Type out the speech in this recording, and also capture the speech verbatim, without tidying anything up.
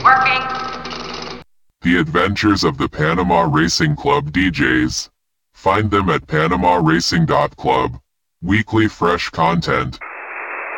Working. The Adventures of the Panama Racing Club D Js. Find them at panama racing dot club. Weekly fresh content.